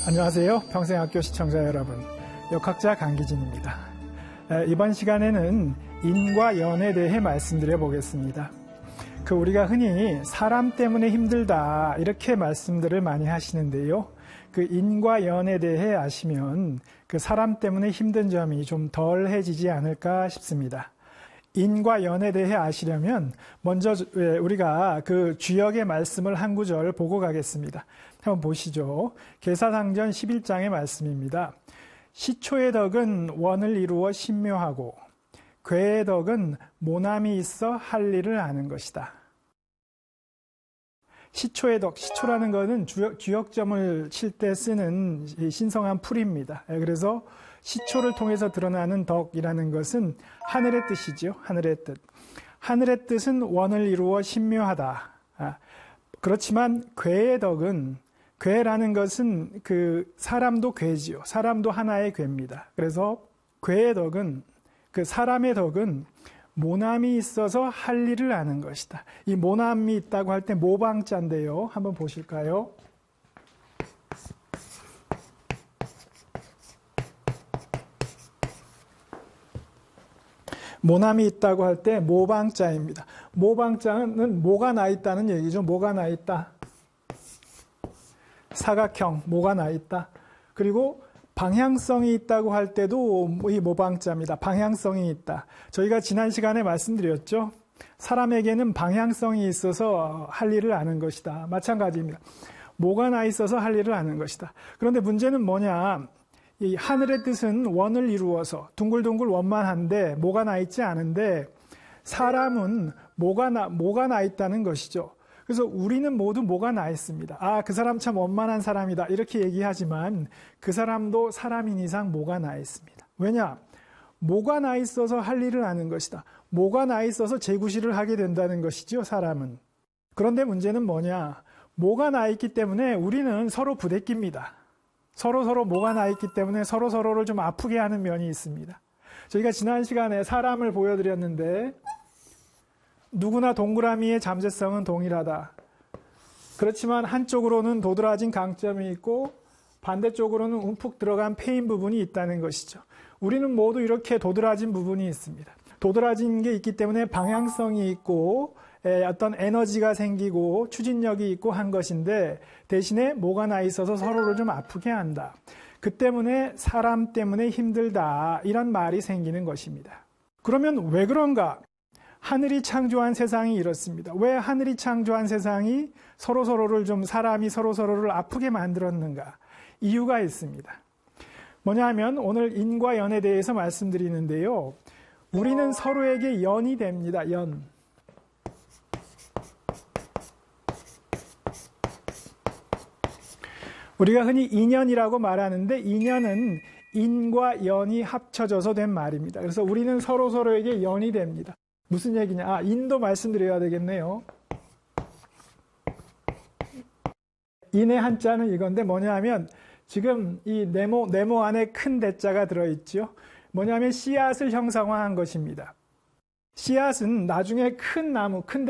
안녕하세요. 평생학교 시청자 여러분. 역학자 강기진입니다. 이번 시간에는 인과 연에 대해 말씀드려 보겠습니다. 우리가 흔히 사람 때문에 힘들다 이렇게 말씀들을 많이 하시는데요. 인과 연에 대해 아시면 사람 때문에 힘든 점이 좀 덜해지지 않을까 싶습니다. 인과 연에 대해 아시려면 먼저 우리가 주역의 말씀을 한 구절 보고 가겠습니다. 한번 보시죠. 계사상전 11장의 말씀입니다. 시초의 덕은 원을 이루어 신묘하고 괴의 덕은 모남이 있어 할 일을 아는 것이다. 시초의 덕, 시초라는 것은 주역점을 칠 때 쓰는 신성한 풀입니다. 그래서 시초를 통해서 드러나는 덕이라는 것은 하늘의 뜻이죠. 하늘의 뜻. 하늘의 뜻은 원을 이루어 신묘하다. 그렇지만 괴의 덕은, 괴라는 것은 사람도 괴지요. 사람도 하나의 괴입니다. 그래서 괴의 덕은, 사람의 덕은 모남이 있어서 할 일을 아는 것이다. 이 모남이 있다고 할 때 모방자인데요. 한번 보실까요? 모남이 있다고 할 때 모방자입니다. 모방자는 뭐가 나 있다는 얘기죠. 뭐가 나 있다. 사각형, 뭐가 나 있다. 그리고 방향성이 있다고 할 때도 이 모방자입니다. 방향성이 있다. 저희가 지난 시간에 말씀드렸죠. 사람에게는 방향성이 있어서 할 일을 아는 것이다. 마찬가지입니다. 뭐가 나 있어서 할 일을 아는 것이다. 그런데 문제는 뭐냐. 이 하늘의 뜻은 원을 이루어서 둥글둥글 원만 한데 뭐가 나 있지 않은데 사람은 뭐가 나 있다는 것이죠. 그래서 우리는 모두 뭐가 나 있습니다. 그 사람 참 원만한 사람이다. 이렇게 얘기하지만 그 사람도 사람인 이상 뭐가 나 있습니다. 왜냐? 뭐가 나 있어서 할 일을 아는 것이다. 뭐가 나 있어서 재구실을 하게 된다는 것이죠, 사람은. 그런데 문제는 뭐냐? 뭐가 나 있기 때문에 우리는 서로 부대낍니다. 서로 뭐가 나 있기 때문에 서로를 좀 아프게 하는 면이 있습니다. 저희가 지난 시간에 사람을 보여드렸는데 누구나 동그라미의 잠재성은 동일하다. 그렇지만 한쪽으로는 도드라진 강점이 있고 반대쪽으로는 움푹 들어간 패인 부분이 있다는 것이죠. 우리는 모두 이렇게 도드라진 부분이 있습니다. 도드라진 게 있기 때문에 방향성이 있고 어떤 에너지가 생기고 추진력이 있고 한 것인데 대신에 뭐가 나 있어서 서로를 좀 아프게 한다. 그 때문에 사람 때문에 힘들다. 이런 말이 생기는 것입니다. 그러면 왜 그런가? 하늘이 창조한 세상이 이렇습니다. 왜 하늘이 창조한 세상이 서로를 좀 사람이 서로를 아프게 만들었는가? 이유가 있습니다. 뭐냐 하면 오늘 인과 연에 대해서 말씀드리는데요. 우리는 서로에게 연이 됩니다. 연. 우리가 흔히 인연이라고 말하는데 인연은 인과 연이 합쳐져서 된 말입니다. 그래서 우리는 서로에게 연이 됩니다. 무슨 얘기냐? 인도 말씀드려야 되겠네요. 인의 한자는 이건데 뭐냐 하면 지금 이 네모 안에 큰 대자가 들어있죠. 뭐냐 하면 씨앗을 형상화한 것입니다. 씨앗은 나중에 큰 나무, 큰